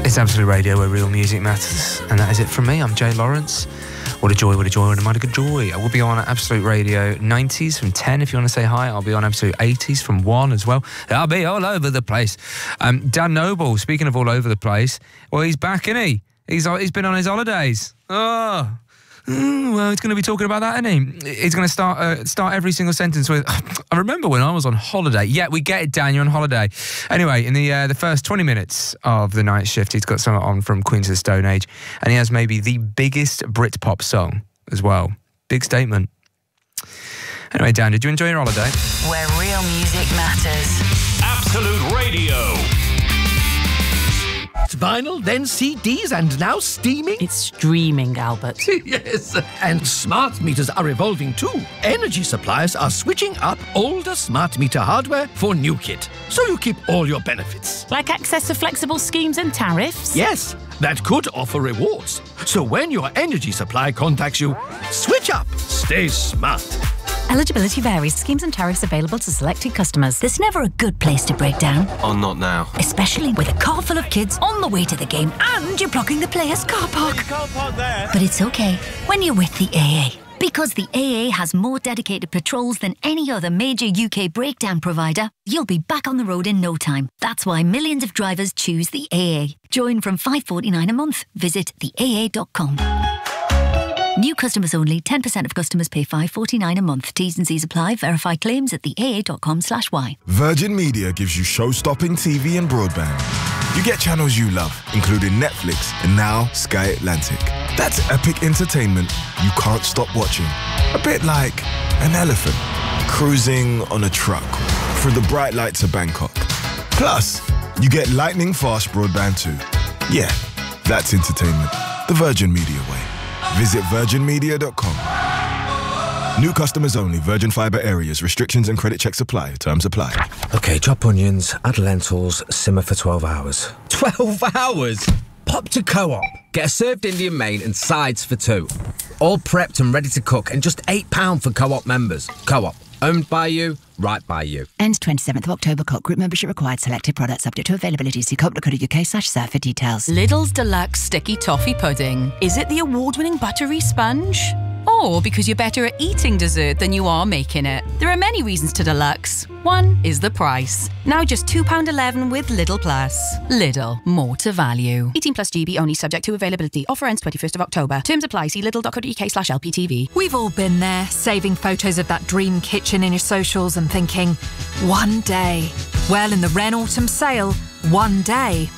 It's Absolute Radio, where real music matters. And that is it from me. I'm Jay Lawrence. What a joy, what a joy, what a mighty good joy. I will be on Absolute Radio 90s from 10 if you want to say hi. I'll be on Absolute 80s from 1 as well. I'll be all over the place. Dan Noble, speaking of all over the place, well, he's back, isn't he? He's been on his holidays. Oh, well, he's going to be talking about that, isn't he? He's going to start every single sentence with, I remember when I was on holiday. Yeah, we get it, Dan, you're on holiday. Anyway, in the first 20 minutes of the night shift, he's got something on from Queens of the Stone Age, and he has maybe the biggest Britpop song as well. Big statement. Anyway, Dan, did you enjoy your holiday? Where real music matters. Absolute Radio. Vinyl, then CDs, and now steaming? It's streaming, Albert. Yes, and smart meters are evolving too. Energy suppliers are switching up older smart meter hardware for new kit, so you keep all your benefits. Like access to flexible schemes and tariffs? Yes, that could offer rewards. So when your energy supply contacts you, switch up. Stay smart. Eligibility varies. Schemes and tariffs available to selected customers. There's never a good place to break down. Oh, not now. Especially with a car full of kids on the way to the game and you're blocking the player's car park. You can't park there. But it's okay when you're with the AA. Because the AA has more dedicated patrols than any other major UK breakdown provider, you'll be back on the road in no time. That's why millions of drivers choose the AA. Join from $5.49 a month. Visit theaa.com. New customers only. 10% of customers pay $5.49 a month. T's and C's apply. Verify claims at theaa.com/y. Virgin Media gives you show-stopping TV and broadband. You get channels you love, including Netflix and now Sky Atlantic. That's epic entertainment you can't stop watching. A bit like an elephant cruising on a truck through the bright lights of Bangkok. Plus, you get lightning-fast broadband too. Yeah, that's entertainment. The Virgin Media way. Visit virginmedia.com. New customers only. Virgin Fibre areas. Restrictions and credit checks apply. Terms apply. OK, chop onions, add lentils, simmer for 12 hours. 12 hours? Pop to Co-op. Get a served Indian main and sides for £2. All prepped and ready to cook, and just £8 for Co-op members. Co-op. Owned by you, right by you. Ends 27th of October. Co-op group membership required. Selected products subject to availability. See co-op.co.uk/serve for details. Lidl's Deluxe Sticky Toffee Pudding. Is it the award-winning buttery sponge? Or because you're better at eating dessert than you are making it? There are many reasons to deluxe. One is the price. Now just £2.11 with Lidl Plus. Lidl, more to value. 18 plus GB only, subject to availability. Offer ends 21st of October. Terms apply. See lidl.co.uk/LPTV. We've all been there, saving photos of that dream kitchen in your socials and thinking, one day. Well, in the Wren Autumn sale, one day